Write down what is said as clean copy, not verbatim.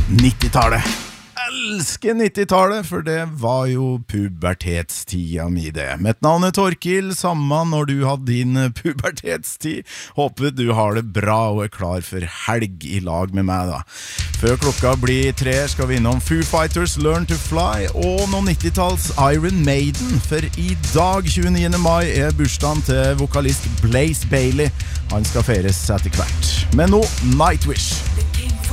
90-tallet. Elsker 90-tallet, for det var jo pubertetstida mi det. Mitt navn Torkil, samme når du hadde din pubertetstid. Håper du har det bra og klar for helg i lag med meg da. Før klokka blir 3 skal vi innom Foo Fighters Learn to Fly og noen 90-talls Iron Maiden, for i dag 29. mai bursdagen til vokalist Blaze Bayley. Han skal feires etter hvert. Men nå Nightwish.